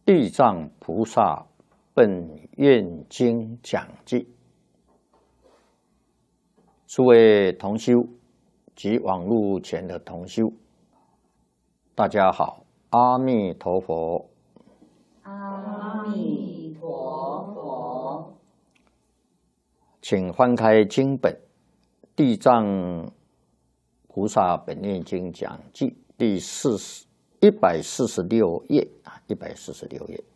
地藏菩萨本愿经讲记。诸位同修及网络前的同修，大家好，阿弥陀佛。 阿弥陀佛。 请翻开经本《地藏菩萨本愿经讲记》第146页，146页。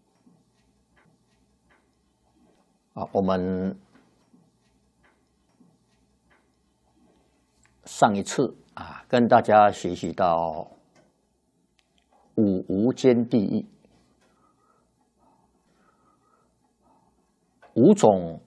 我们上一次跟大家学习到五无间地狱5种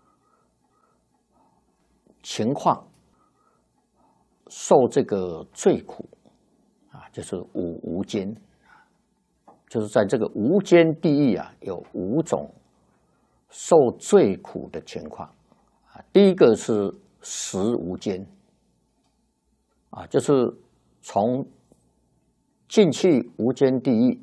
情况受这个罪苦就是五无间，就是在这个无间地狱有5种受罪苦的情况第一个是食无间就是从进去无间地狱，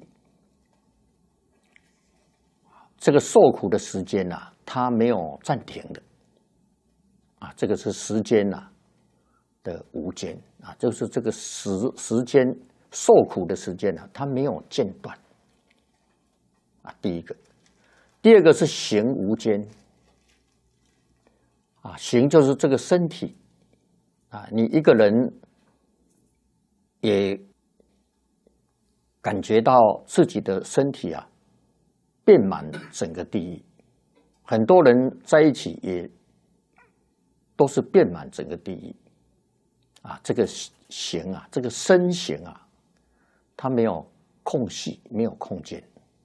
这个受苦的时间它没有暂停的这个是时间的无间就是这个时间受苦的时间它没有间断第一个。第二个是行无间行就是这个身体你一个人也感觉到自己的身体遍满整个地狱，很多人在一起也都是遍满整个地狱这个行这个身形它没有空隙，没有空间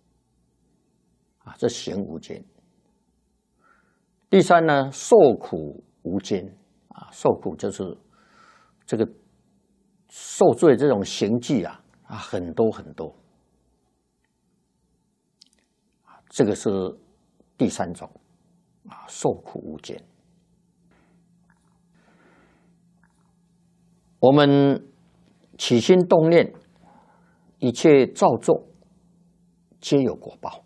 这行无间。第三呢，受苦无间受苦就是这个受罪这种刑具很多很多这个是第3种受苦无间。我们起心动念，一切造作皆有果报。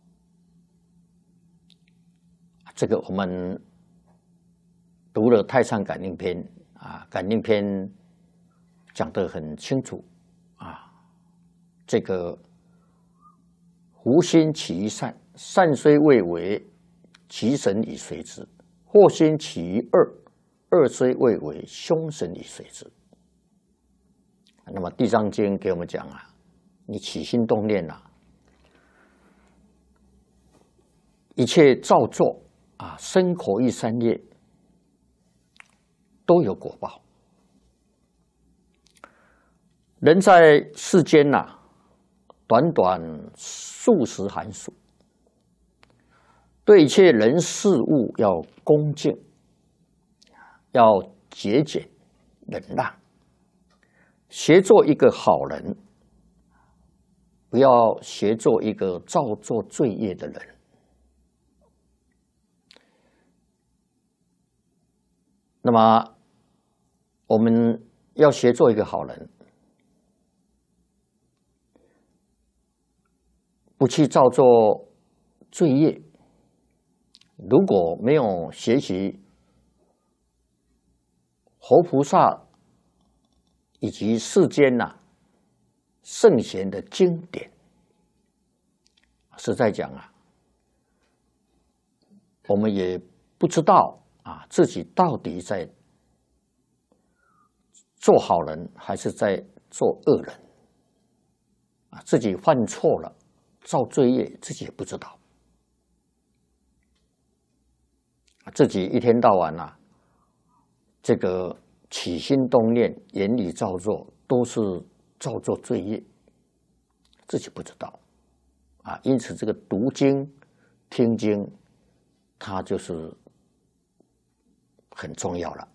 这个我们读了《太上感应篇》感应篇讲得很清楚这个胡心起于善，善虽未为，其神已随之；祸心起于恶，恶虽未为，凶神已随之。那么《地藏经》给我们讲你起心动念一切造作身口意三业都有果报。人在世间短短数十寒暑，对一切人事物要恭敬，要节俭忍让，学做一个好人，不要学做一个造作罪业的人。那么我们要学做一个好人，不去造作罪业。如果没有学习活菩萨以及世间圣贤的经典，实在讲我们也不知道自己到底在做好人还是在做恶人自己犯错了造罪业，自己也不知道自己一天到晚这个起心动念言语造作都是造作罪业，自己不知道因此这个读经听经它就是很重要了。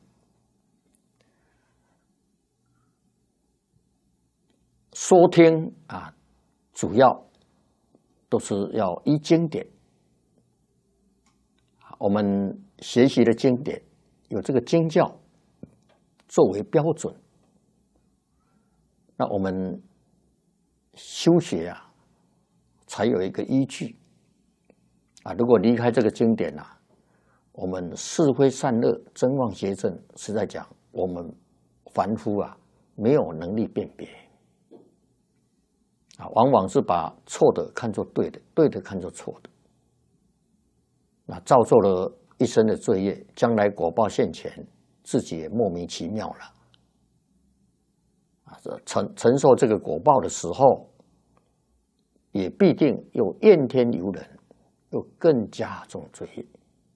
说听主要都是要依经典，我们学习的经典有这个经教作为标准，那我们修学才有一个依据啊。如果离开这个经典啊，我们是非善恶、真妄邪正，是在讲我们凡夫啊没有能力辨别啊，往往是把错的看作对的，对的看作错的，那造作了一生的罪业，将来果报现前，自己也莫名其妙了啊！承受这个果报的时候，也必定又怨天尤人，又更加重罪业，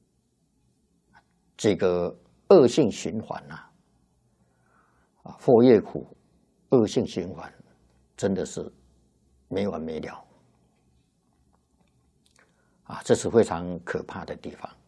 这个恶性循环啊，祸业苦，恶性循环，真的是没完没了啊！这是非常可怕的地方。